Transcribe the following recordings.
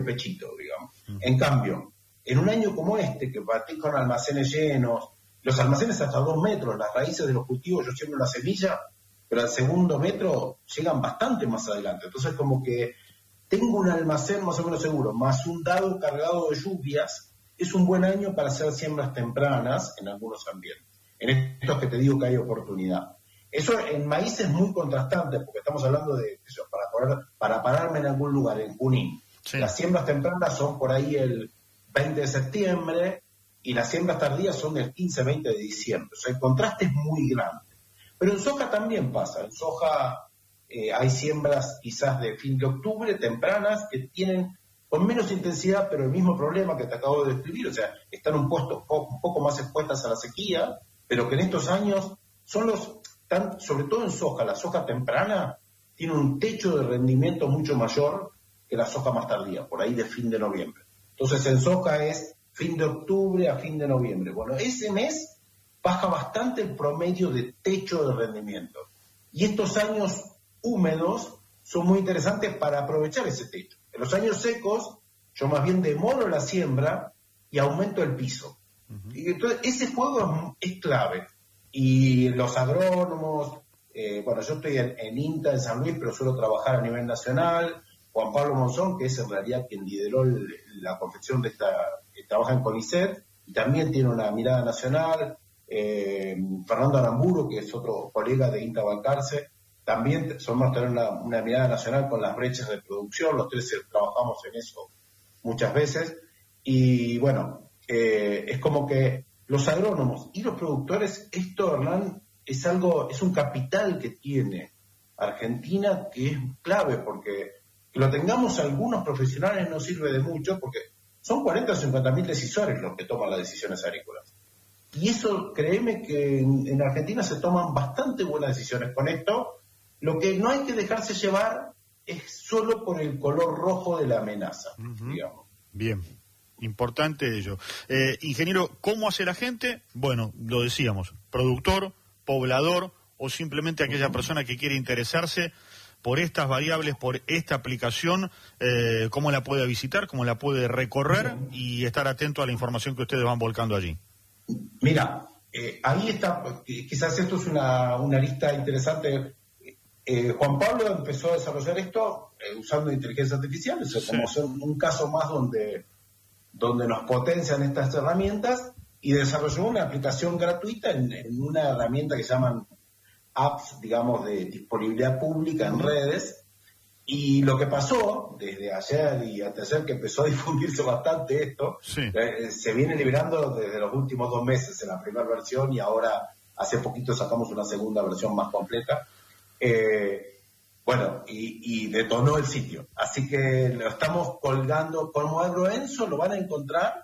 pechito, digamos. En cambio, en un año como este, que partí con almacenes llenos, los almacenes hasta 2 metros, las raíces de los cultivos, yo siembro una semilla, pero al segundo metro llegan bastante más adelante. Entonces, como que tengo un almacén más o menos seguro, más un dado cargado de lluvias, es un buen año para hacer siembras tempranas en algunos ambientes. En estos que te digo que hay oportunidad. Eso en maíz es muy contrastante, porque estamos hablando de eso, para pararme en algún lugar, en Junín. Sí. Las siembras tempranas son por ahí el 20 de septiembre y las siembras tardías son del 15-20 de diciembre. O sea, el contraste es muy grande. Pero en soja también pasa. En soja hay siembras quizás de fin de octubre, tempranas, que tienen con menos intensidad, pero el mismo problema que te acabo de describir. O sea, están un poco más expuestas a la sequía, pero que en estos años son sobre todo en soja, la soja temprana tiene un techo de rendimiento mucho mayor que la soja más tardía, por ahí de fin de noviembre. Entonces en soja es fin de octubre a fin de noviembre. Bueno, ese mes baja bastante el promedio de techo de rendimiento. Y estos años húmedos son muy interesantes para aprovechar ese techo. En los años secos, yo más bien demoro la siembra y aumento el piso. Y entonces ese juego es clave. Y los agrónomos, bueno, yo estoy en INTA, en San Luis, pero suelo trabajar a nivel nacional. Juan Pablo Monzón, que es en realidad quien lideró la confección de esta, que trabaja en CONICET, y también tiene una mirada nacional. Fernando Aramburu, que es otro colega de INTA Balcarce, también somos tener una mirada nacional con las brechas de producción. Los tres trabajamos en eso muchas veces. Y bueno, es como que los agrónomos y los productores, esto, Hernán, es un capital que tiene Argentina que es clave, porque que lo tengamos algunos profesionales no sirve de mucho, porque son 40 o 50 mil decisores los que toman las decisiones agrícolas. Y eso, créeme que en Argentina se toman bastante buenas decisiones con esto. Lo que no hay que dejarse llevar es solo por el color rojo de la amenaza, digamos. Bien. Importante ello. Ingeniero, ¿cómo hace la gente? Bueno, lo decíamos, productor, poblador o simplemente aquella persona que quiere interesarse por estas variables, por esta aplicación, ¿cómo la puede visitar, cómo la puede recorrer y estar atento a la información que ustedes van volcando allí? Mira, ahí está, quizás esto es una lista interesante. Juan Pablo empezó a desarrollar esto usando inteligencia artificial, eso como un caso más donde nos potencian estas herramientas, y desarrolló una aplicación gratuita en una herramienta que se llaman apps, digamos, de disponibilidad pública en redes. Y lo que pasó desde ayer y anteayer, que empezó a difundirse bastante esto, se viene liberando desde los últimos 2 meses en la primera versión, y ahora hace poquito sacamos una segunda versión más completa. Bueno, y detonó el sitio. Así que lo estamos colgando como Agroenso, lo van a encontrar,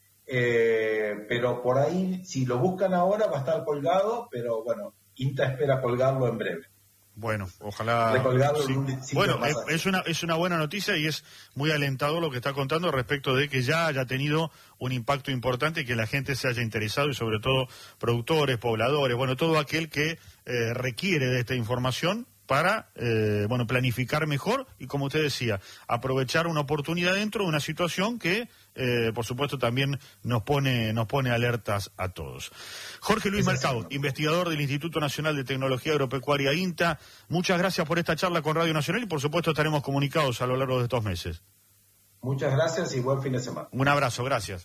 pero por ahí, si lo buscan ahora, va a estar colgado, pero bueno, INTA espera colgarlo en breve. Bueno, ojalá. Sí. Bueno, es una buena noticia y es muy alentador lo que está contando respecto de que ya haya tenido un impacto importante y que la gente se haya interesado, y sobre todo productores, pobladores, bueno, todo aquel que requiere de esta información para planificar mejor y, como usted decía, aprovechar una oportunidad dentro de una situación que por supuesto también nos pone alertas a todos. Jorge Luis Mercado, investigador del Instituto Nacional de Tecnología Agropecuaria INTA, muchas gracias por esta charla con Radio Nacional y por supuesto estaremos comunicados a lo largo de estos meses. Muchas gracias y buen fin de semana. Un abrazo, gracias.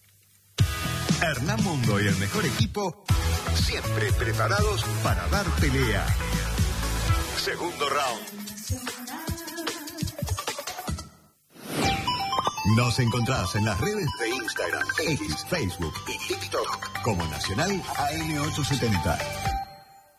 Hernán Mundo y el mejor equipo, siempre preparados para dar pelea. Segundo round. Nos encontrás en las redes de Instagram, X, Facebook y TikTok como Nacional AM870.